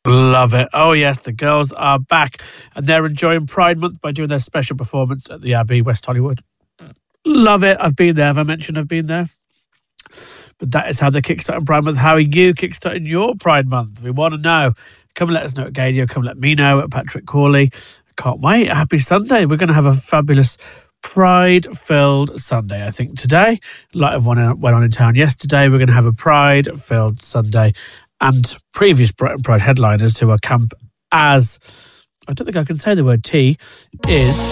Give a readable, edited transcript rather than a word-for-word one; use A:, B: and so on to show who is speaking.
A: Love it. Oh, yes, the girls are back and they're enjoying Pride Month by doing their special performance at the Abbey, West Hollywood. Love it. I've been there. Have I mentioned I've been there? But that is how they're kickstarting Pride Month. How are you kickstarting your Pride Month? We want to know. Come and let us know at Gadio. Come let me know at Patrick Corley. Can't wait. Happy Sunday. We're going to have a fabulous Pride-filled Sunday, I think, today. A lot of one went on in town yesterday. We're going to have a Pride-filled Sunday. And previous Pride headliners who are camp as, I don't think I can say the word T, is